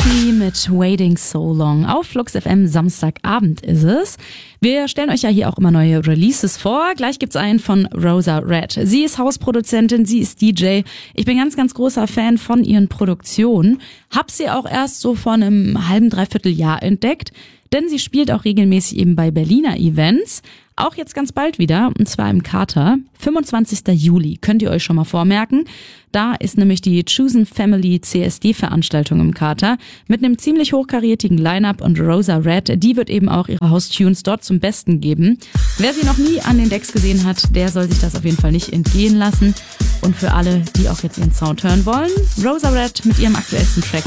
Me mit Waiting So Long. Auf Flux FM Samstagabend ist es. Wir stellen euch ja hier auch immer neue Releases vor. Gleich gibt's einen von Rosa Red. Sie ist Hausproduzentin, sie ist DJ. Ich bin ganz, ganz großer Fan von ihren Produktionen. Hab sie auch erst so vor einem halben, dreiviertel Jahr entdeckt. Denn sie spielt auch regelmäßig eben bei Berliner Events. Auch jetzt ganz bald wieder, und zwar im Kater. 25. Juli, könnt ihr euch schon mal vormerken. Da ist nämlich die Chosen Family CSD-Veranstaltung im Kater mit einem ziemlich hochkarätigen Line-Up, und Rosa Red, die wird eben auch ihre House-Tunes dort zum Besten geben. Wer sie noch nie an den Decks gesehen hat, der soll sich das auf jeden Fall nicht entgehen lassen. Und für alle, die auch jetzt ihren Sound hören wollen, Rosa Red mit ihrem aktuellsten Track